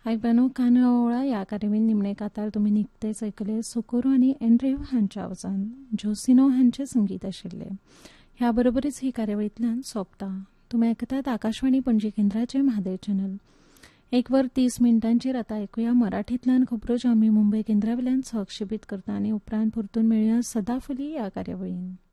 आयबानो कानोळा ह्या कार्यावळीन निमणे कातार तुमी निकतेच ऐकले सुकोरो आनी एंड्रीव हांच्या आवाजान जोसिनो हांचे संगीत आशिल्ले. ह्या बरोबरीच ही कार्यावळींतल्यान सोंपता. तुमी आयकतात आकाशवाणी पणजी केंद्राचे म्हादय चॅनल. 1:30 आतां ऐकुया मराठींतल्यान खबरो ज्यो आमी मुंबय केंद्रावेल्यान सहक्षेपीत करता आनी उपरांत परतून मेळुया सदाफुली ह्या कार्यावळीन.